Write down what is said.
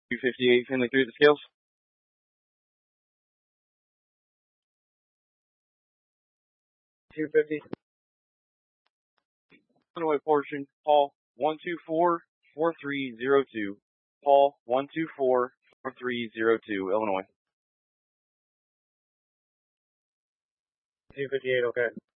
258 Finley through the scales. $250. Illinois portion, Paul 124-4302. Paul 124-4302, Illinois. 258, okay.